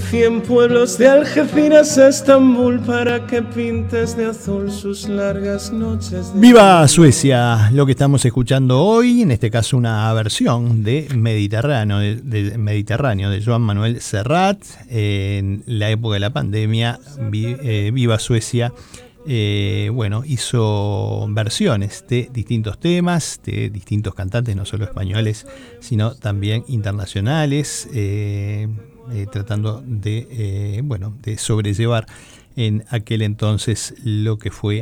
100 pueblos de Algeciras a Estambul para que pintes de azul sus largas noches. ¡Viva Suecia! Lo que estamos escuchando hoy, en este caso una versión de Mediterráneo de Joan Manuel Serrat, en la época de la pandemia. Viva Suecia. Hizo versiones de distintos temas, de distintos cantantes, no solo españoles, sino también internacionales, tratando de sobrellevar en aquel entonces lo que fue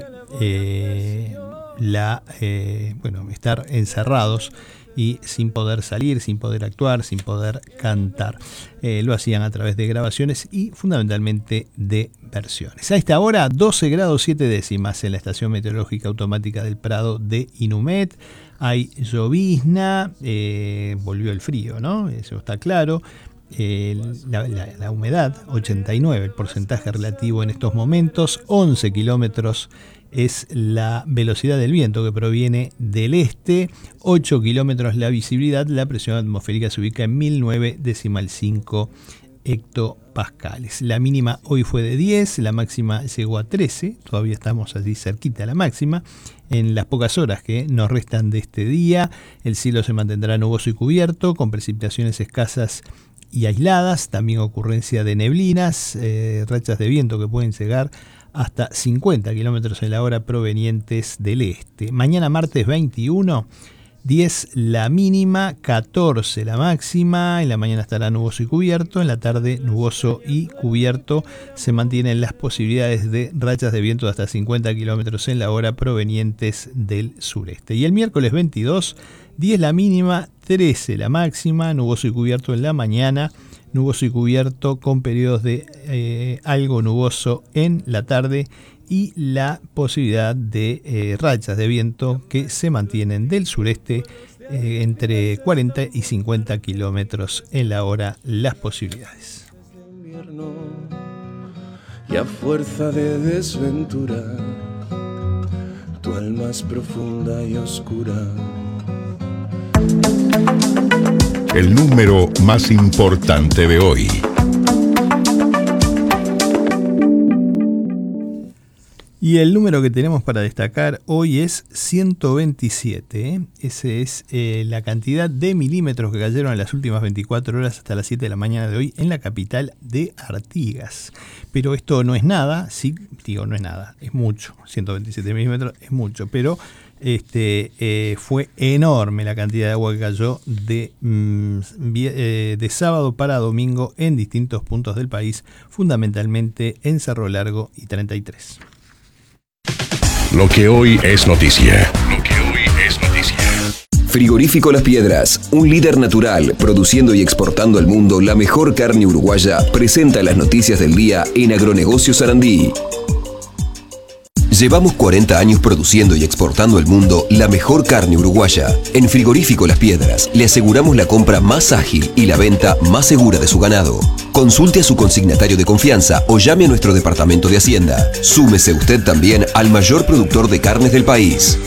estar encerrados y sin poder salir, sin poder actuar, sin poder cantar. Lo hacían a través de grabaciones y fundamentalmente de versiones. A esta hora, 12 grados 7 décimas en la estación meteorológica automática del Prado de Inumet. Hay llovizna, volvió el frío, ¿no? Eso está claro. La humedad, 89%, el porcentaje relativo en estos momentos, 11 kilómetros es la velocidad del viento que proviene del este, 8 kilómetros la visibilidad, la presión atmosférica se ubica en 1009,5 hectopascales. La mínima hoy fue de 10, la máxima llegó a 13, todavía estamos allí cerquita a la máxima. En las pocas horas que nos restan de este día, el cielo se mantendrá nuboso y cubierto, con precipitaciones escasas y aisladas, también ocurrencia de neblinas, rachas de viento que pueden llegar hasta 50 kilómetros en la hora provenientes del este. Mañana martes 21, 10 la mínima, 14 la máxima. En la mañana estará nuboso y cubierto, en la tarde nuboso y cubierto. Se mantienen las posibilidades de rachas de viento de hasta 50 kilómetros en la hora provenientes del sureste. Y el miércoles 22, 10 la mínima, 13 la máxima, nuboso y cubierto en la mañana, nuboso y cubierto con periodos de algo nuboso en la tarde y la posibilidad de rachas de viento que se mantienen del sureste entre 40 y 50 kilómetros en la hora las posibilidades. Y a fuerza de desventura, tu alma es profunda y oscura. El número más importante de hoy. Y el número que tenemos para destacar hoy es 127. Esa es la cantidad de milímetros que cayeron en las últimas 24 horas hasta las 7 de la mañana de hoy en la capital de Artigas. Pero esto no es nada, no es nada, es mucho. 127 milímetros es mucho, pero fue enorme la cantidad de agua que cayó de sábado para domingo en distintos puntos del país, fundamentalmente en Cerro Largo y 33. Lo que hoy es noticia. Frigorífico Las Piedras, un líder natural, produciendo y exportando al mundo la mejor carne uruguaya, presenta las noticias del día en Agronegocio Sarandí. Llevamos 40 años produciendo y exportando al mundo la mejor carne uruguaya. En Frigorífico Las Piedras le aseguramos la compra más ágil y la venta más segura de su ganado. Consulte a su consignatario de confianza o llame a nuestro departamento de Hacienda. Súmese usted también al mayor productor de carnes del país.